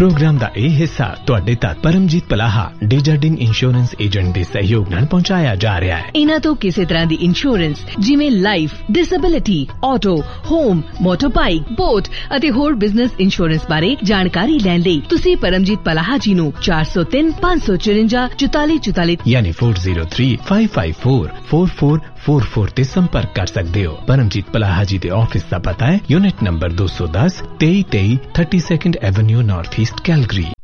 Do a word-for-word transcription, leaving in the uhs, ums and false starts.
Programme ਦਾ ਇਹ ਹਿੱਸਾ ਤੁਹਾਡੇ ਤੱਕ ਪਰਮਜੀਤ ਪਲਾਹਾ ਡੇਜਰਡਿਨ ਇੰਸ਼ੋਰੈਂਸ ਏਜੰਟ ਦੇ ਸਹਿਯੋਗ ਨਾਲ ਪਹੁੰਚਾਇਆ ਜਾ ਰਿਹਾ ਹੈ। ਇਹਨਾਂ ਤੋਂ ਕਿਸੇ ਤਰ੍ਹਾਂ ਦੀ ਇੰਸ਼ੋਰੈਂਸ ਜਿਵੇਂ life, disability, auto, home, ਮੋਟਰਬਾਈਕ, boat ਅਤੇ ਹੋਰ ਬਿਜ਼ਨਸ ਇੰਸ਼ੋਰੈਂਸ ਬਾਰੇ ਜਾਣਕਾਰੀ ਲੈਣ ਲਈ ਤੁਸੀਂ ਪਰਮਜੀਤ ਪਲਾਹਾ ਜੀ ਨੂੰ ਚਾਰ ਸੌ ਤਿੰਨ ਪੰਜ ਸੌ ਚੁਰੰਜਾ ਚੁਤਾਲੀ ਚੁਤਾਲੀ ਯਾਨੀ ਚਾਰ ਜ਼ੀਰੋ ਤਿੰਨ ਪੰਜ ਪੰਜ ਚਾਰ ਚਾਰ ਚਾਰ ਚਾਰ ਚਾਰ ਤੇ ਸੰਪਰਕ ਕਰ ਸਕਦੇ ਹੋ। ਪਰਮਜੀਤ ਪਲਾਹਾ ਜੀ ਦੇ ਆਫਿਸ ਦਾ ਪਤਾ ਹੈ ਯੂਨਿਟ ਨੰਬਰ ਦੋ ਸੌ ਦਸ ਤੇਈ ਤੇਈ thirty second avenue north East Calgary.